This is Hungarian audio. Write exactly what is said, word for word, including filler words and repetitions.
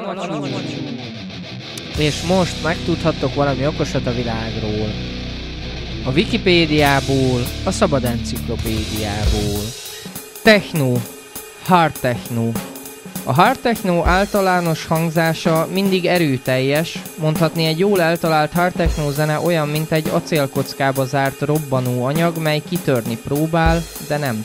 Alacsony. És most megtudhattok valami okosat a világról. A Wikipédiából, a Szabad Enciklopédiából. Techno. Hard techno. A hard techno általános hangzása mindig erőteljes, mondhatni egy jól eltalált hard techno zene olyan, mint egy acélkockába zárt robbanó anyag, mely kitörni próbál, de nem